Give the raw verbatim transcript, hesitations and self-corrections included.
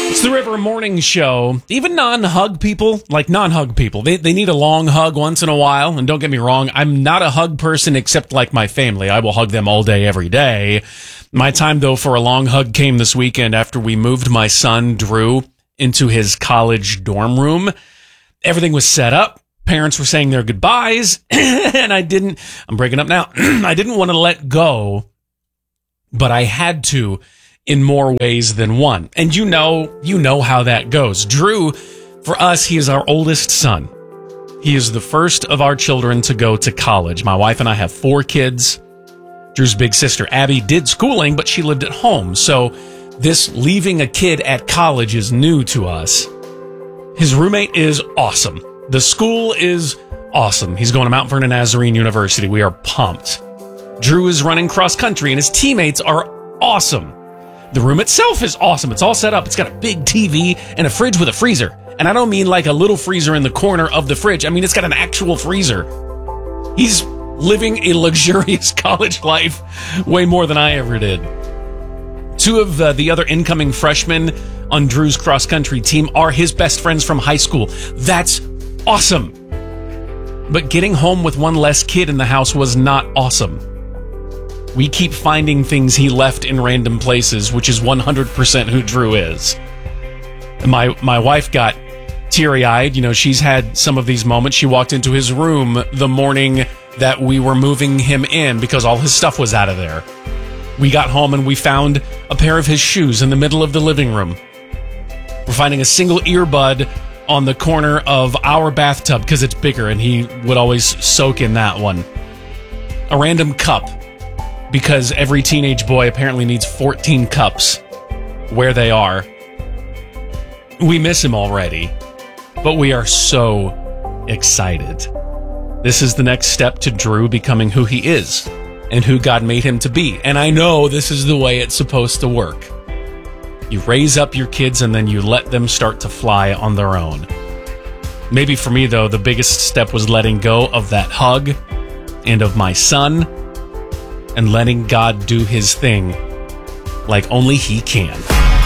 It's the River Morning Show. Even non-hug people, like non-hug people, they, they need a long hug once in a while. And don't get me wrong, I'm not a hug person except like my family. I will hug them all day, every day. My time, though, for a long hug came this weekend after we moved my son, Drew, into his college dorm room. Everything was set up. Parents were saying their goodbyes. And I didn't, I'm breaking up now. I didn't want to let go, but I had to in more ways than one. And you know, you know how that goes. Drew, for us, he is our oldest son. He is the first of our children to go to college. My wife and I have four kids. Drew's big sister, Abby, did schooling, but she lived at home. So this leaving a kid at college is new to us. His roommate is awesome. The school is awesome. He's going to Mount Vernon Nazarene University. We are pumped. Drew is running cross country, and his teammates are awesome. The room itself is awesome. It's all set up. It's got a big T V and a fridge with a freezer. And I don't mean like a little freezer in the corner of the fridge. I mean, it's got an actual freezer. He's living a luxurious college life way more than I ever did. Two of uh, the other incoming freshmen on Drew's cross-country team are his best friends from high school. That's awesome. But getting home with one less kid in the house was not awesome. We keep finding things he left in random places, which is one hundred percent who Drew is. My my wife got teary-eyed. You know, she's had some of these moments. She walked into his room the morning that we were moving him in because all his stuff was out of there. We got home and we found a pair of his shoes in the middle of the living room. We're finding a single earbud on the corner of our bathtub because it's bigger and he would always soak in that one. A random cup, because every teenage boy apparently needs fourteen cups where they are. We miss him already, but we are so excited. This is the next step to Drew becoming who he is and who God made him to be. And I know this is the way it's supposed to work. You raise up your kids and then you let them start to fly on their own. Maybe for me, though, the biggest step was letting go of that hug and of my son and letting God do his thing like only he can.